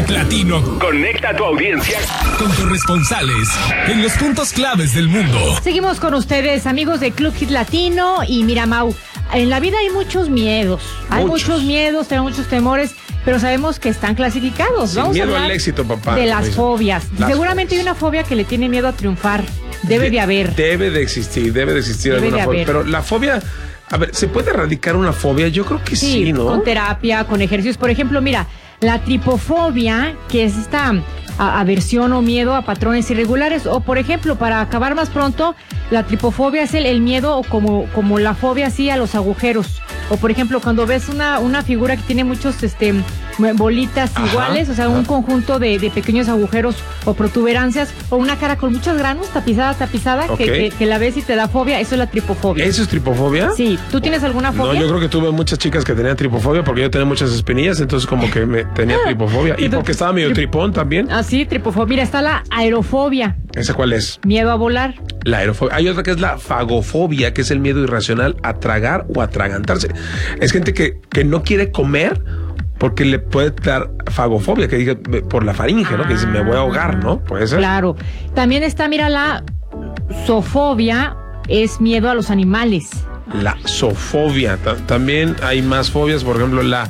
Hit Latino. Conecta a tu audiencia Con corresponsales en los puntos claves del mundo. Seguimos con ustedes, amigos de Club Hit Latino. Y mira, Mau, en la vida hay muchos miedos. Hay muchos miedos, tenemos muchos temores, pero sabemos que están clasificados. Sin miedo al éxito, papá. De las fobias. Seguramente hay una fobia que le tiene miedo a triunfar. Debe de haber. Debe de existir alguna fobia. Pero la fobia, a ver, ¿se puede erradicar una fobia? Yo creo que sí, ¿no? Con terapia, con ejercicios. Por ejemplo, mira, la tripofobia, que es esta aversión o miedo a patrones irregulares. O, por ejemplo, para acabar más pronto, la tripofobia es el miedo, o como la fobia así, a los agujeros. O, por ejemplo, cuando ves una figura que tiene muchos bolitas iguales, o sea, un conjunto de pequeños agujeros o protuberancias, o una cara con muchos granos, tapizada, que la ves y te da fobia, eso es la tripofobia. ¿Eso es tripofobia? Sí. ¿Tú tienes alguna fobia? No, yo creo que tuve muchas chicas que tenían tripofobia porque yo tenía muchas espinillas, entonces como que me tenía tripofobia. Y porque estaba medio tripón también. Ah, sí, tripofobia. Mira, está la aerofobia. ¿Esa cuál es? Miedo a volar. La aerofobia. Hay otra que es la fagofobia, que es el miedo irracional a tragar o atragantarse. Es gente que no quiere comer porque le puede dar fagofobia, que diga por la faringe, ¿no? Que dice, me voy a ahogar, ¿no? Puede ser. Claro. También está, mira, la zoofobia, es miedo a los animales. La zoofobia. También hay más fobias, por ejemplo, la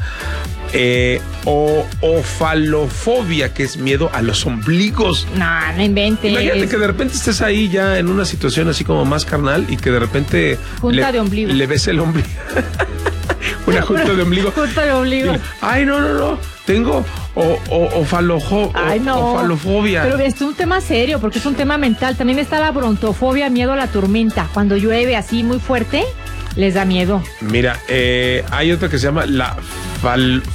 ofalofobia, que es miedo a los ombligos. No inventes. Imagínate que de repente estés ahí ya en una situación así como más carnal y que de repente le ves el ombligo. Una junta de ombligo. Junta de ombligo. Ay, no. Tengo ofalofobia. Pero es un tema serio, porque es un tema mental. También está la brontofobia, miedo a la tormenta. Cuando llueve así muy fuerte, les da miedo. Mira, hay otra que se llama la